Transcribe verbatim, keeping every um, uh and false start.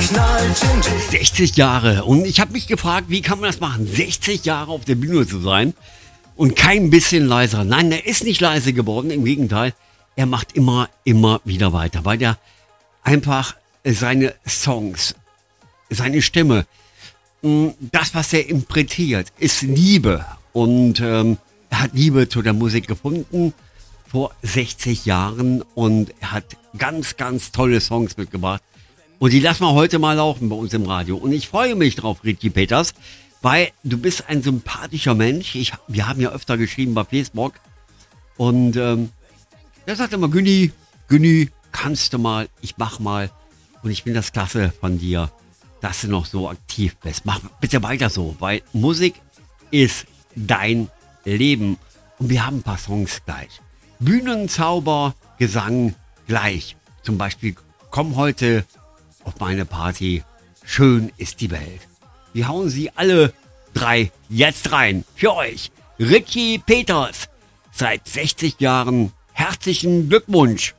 sechzig Jahre. Und ich habe mich gefragt, wie kann man das machen, sechzig Jahre auf der Bühne zu sein und kein bisschen leiser. Nein, er ist nicht leise geworden, im Gegenteil. Er macht immer, immer wieder weiter, weil er einfach seine Songs, seine Stimme, das, was er interpretiert, ist Liebe. Und ähm, er hat Liebe zu der Musik gefunden vor sechzig Jahren und er hat ganz, ganz tolle Songs mitgebracht. Und die lassen wir heute mal laufen bei uns im Radio. Und ich freue mich drauf, Ricky Peters, weil du bist ein sympathischer Mensch. Ich, wir haben ja öfter geschrieben bei Facebook. Und ähm, der sagt immer, Günni, Günni, kannst du mal, ich mach mal. Und ich finde das klasse von dir, dass du noch so aktiv bist. Mach bitte weiter so, weil Musik ist dein Leben. Und wir haben ein paar Songs gleich. Bühnenzauber, Gesang gleich. Zum Beispiel, komm heute auf meine Party, schön ist die Welt. Wir hauen sie alle drei jetzt rein. Für euch, Ricky Peters. Seit sechzig Jahren herzlichen Glückwunsch.